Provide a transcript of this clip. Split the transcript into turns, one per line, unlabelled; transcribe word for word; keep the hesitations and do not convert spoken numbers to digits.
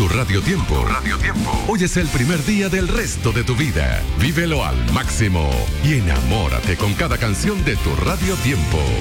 Tu Radio Tiempo. Tu Radio Tiempo. Hoy es el primer día del resto de tu vida. Vívelo al máximo y enamórate con cada canción de Tu Radio Tiempo.